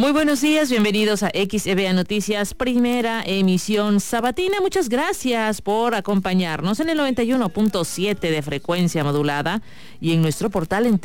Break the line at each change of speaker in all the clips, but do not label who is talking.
Muy buenos días, bienvenidos a XEBA Noticias, primera emisión sabatina. Muchas gracias por acompañarnos en el 91.7 de frecuencia modulada y en nuestro portal en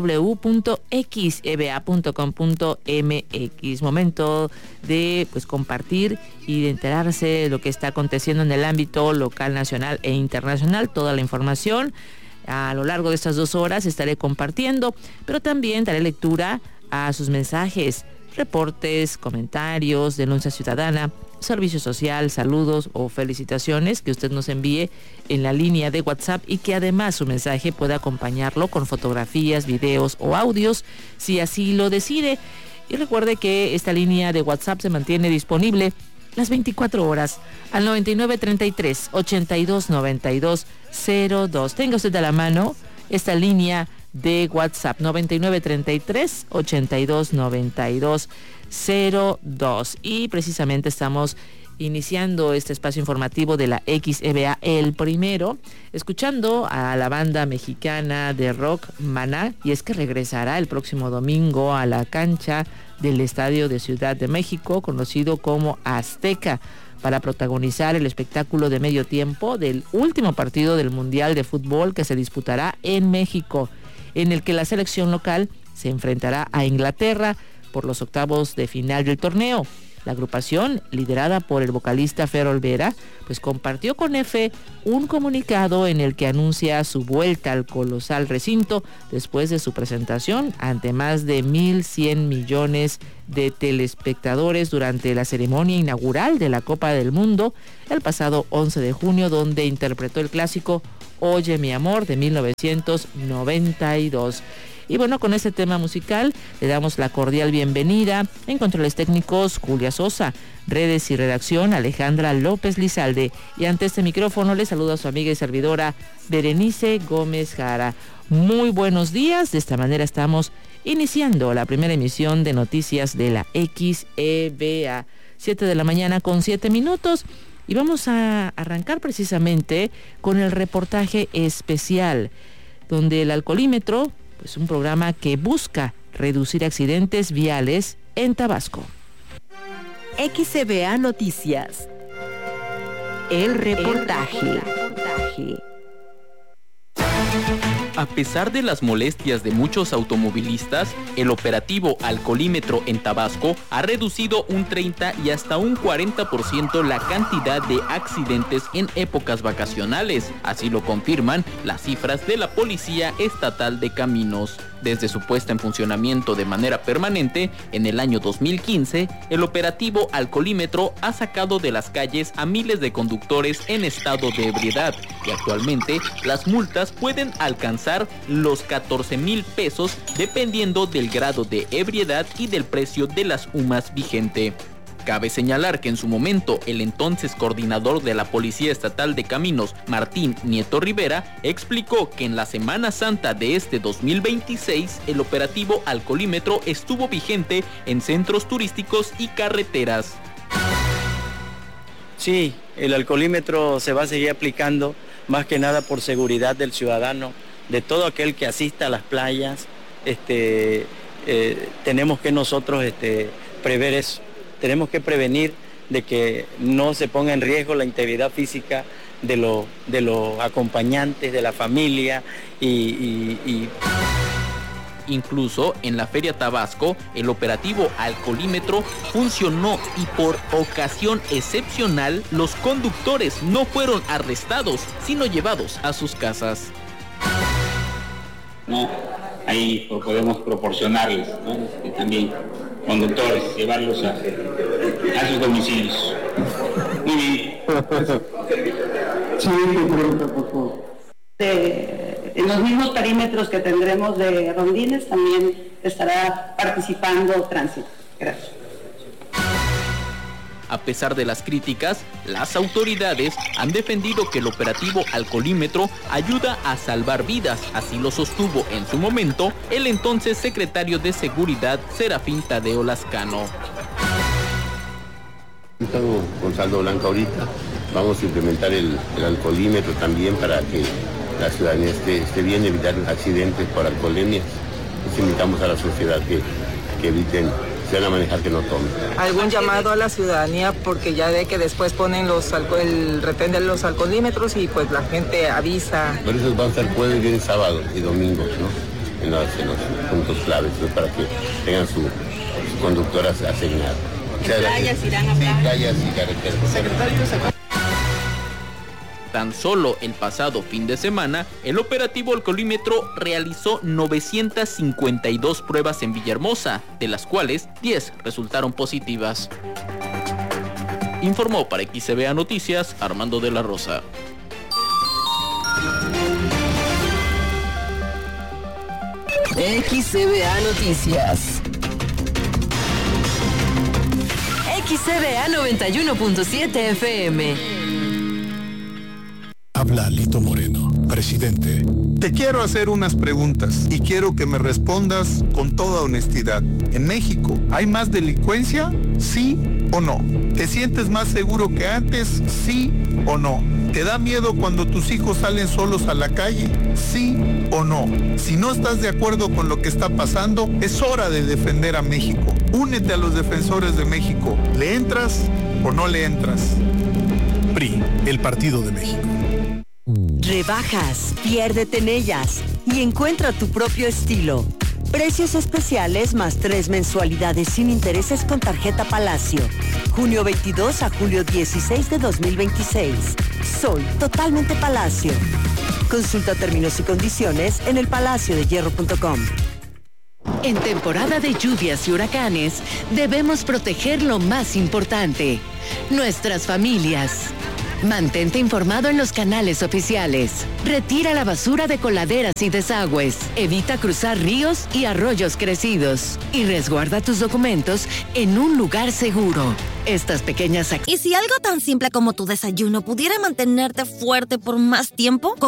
www.xeba.com.mx. Momento de compartir y de enterarse de lo que está aconteciendo en el ámbito local, nacional e internacional. Toda la información a lo largo de estas 2 horas estaré compartiendo, pero también daré lectura a sus mensajes, reportes, comentarios, denuncia ciudadana, servicio social, saludos o felicitaciones que usted nos envíe en la línea de WhatsApp y que además su mensaje pueda acompañarlo con fotografías, videos o audios si así lo decide. Y recuerde que esta línea de WhatsApp se mantiene disponible las 24 horas al 9933-829202. Tenga usted a la mano esta línea de WhatsApp 9933-829202. Y precisamente estamos iniciando este espacio informativo de la XEBA, el primero, escuchando a la banda mexicana de rock Maná, y es que regresará el próximo domingo a la cancha del Estadio de Ciudad de México, conocido como Azteca, para protagonizar el espectáculo de medio tiempo del último partido del Mundial de Fútbol que se disputará en México, en el que la selección local se enfrentará a Inglaterra por los octavos de final del torneo. La agrupación, liderada por el vocalista Fer Olvera, compartió con EFE un comunicado en el que anuncia su vuelta al colosal recinto después de su presentación ante más de 1,100 millones de telespectadores durante la ceremonia inaugural de la Copa del Mundo el pasado 11 de junio, donde interpretó el clásico Oye mi amor de 1992. Y bueno, con este tema musical le damos la cordial bienvenida en controles técnicos Julia Sosa, redes y redacción Alejandra López Lizalde, y ante este micrófono le saluda a su amiga y servidora Berenice Gómez Jara. Muy buenos días, de esta manera estamos iniciando la primera emisión de noticias de la XEBA, 7 de la mañana con 7 minutos. Y vamos a arrancar precisamente con el reportaje especial, donde el alcoholímetro, un programa que busca reducir accidentes viales en Tabasco.
XEBA Noticias. El reportaje.
A pesar de las molestias de muchos automovilistas, el operativo alcoholímetro en Tabasco ha reducido un 30 y hasta un 40% la cantidad de accidentes en épocas vacacionales. Así lo confirman las cifras de la Policía Estatal de Caminos. Desde su puesta en funcionamiento de manera permanente, en el año 2015, el operativo alcoholímetro ha sacado de las calles a miles de conductores en estado de ebriedad y actualmente las multas pueden alcanzar los 14,000 pesos dependiendo del grado de ebriedad y del precio de las UMAS vigente. Cabe señalar que en su momento el entonces coordinador de la Policía Estatal de Caminos, Martín Nieto Rivera, explicó que en la Semana Santa de este 2026 el operativo alcoholímetro estuvo vigente en centros turísticos y carreteras.
Sí, el alcoholímetro se va a seguir aplicando más que nada por seguridad del ciudadano, de todo aquel que asista a las playas. Tenemos que nosotros prever eso. Tenemos que prevenir de que no se ponga en riesgo la integridad física de los acompañantes, de la familia
Incluso en la Feria Tabasco, el operativo alcoholímetro funcionó y por ocasión excepcional, los conductores no fueron arrestados, sino llevados a sus casas.
No, ahí podemos proporcionarles, ¿no? También conductores, llevarlos a sus domicilios. Muy bien.
Sí, por favor. En los mismos perímetros que tendremos de rondines también estará participando tránsito. Gracias.
A pesar de las críticas, las autoridades han defendido que el operativo alcoholímetro ayuda a salvar vidas, así lo sostuvo en su momento el entonces secretario de Seguridad, Serafín Tadeo Lascano.
Estamos con saldo blanco ahorita, vamos a implementar el alcoholímetro también para que la ciudadanía esté bien, evitar accidentes por alcoholemias. Les invitamos a la sociedad que eviten se van a manejar que no tomen.
¿Algún llamado a la ciudadanía? Porque ya ve que después ponen el retén de los alcoholímetros y pues la gente avisa.
Por eso van a estar jueves, viernes, sábado y domingo, ¿no? En los puntos claves, ¿no? Para que tengan su conductora asignada.
Playas irán a hablar.
Sí, playas y carreteras.
Tan solo el pasado fin de semana, el operativo Alcoholímetro realizó 952 pruebas en Villahermosa, de las cuales 10 resultaron positivas. Informó para XCBA Noticias Armando de la Rosa.
XCBA Noticias. XCBA 91.7 FM.
Habla Lito Moreno, presidente.
Te quiero hacer unas preguntas y quiero que me respondas con toda honestidad. ¿En México hay más delincuencia? ¿Sí o no? ¿Te sientes más seguro que antes? ¿Sí o no? ¿Te da miedo cuando tus hijos salen solos a la calle? ¿Sí o no? Si no estás de acuerdo con lo que está pasando, es hora de defender a México. Únete a los defensores de México. ¿Le entras o no le entras?
PRI, el Partido de México.
Rebajas, piérdete en ellas y encuentra tu propio estilo. Precios especiales más 3 mensualidades sin intereses con tarjeta Palacio. Junio 22 a julio 16 de 2026. Soy totalmente Palacio. Consulta términos y condiciones en elpalaciodehierro.com. En temporada de lluvias y huracanes, debemos proteger lo más importante, nuestras familias. Mantente informado en los canales oficiales. Retira la basura de coladeras y desagües. Evita cruzar ríos y arroyos crecidos. Y resguarda tus documentos en un lugar seguro. Estas pequeñas acciones.
¿Y si algo tan simple como tu desayuno pudiera mantenerte fuerte por más tiempo?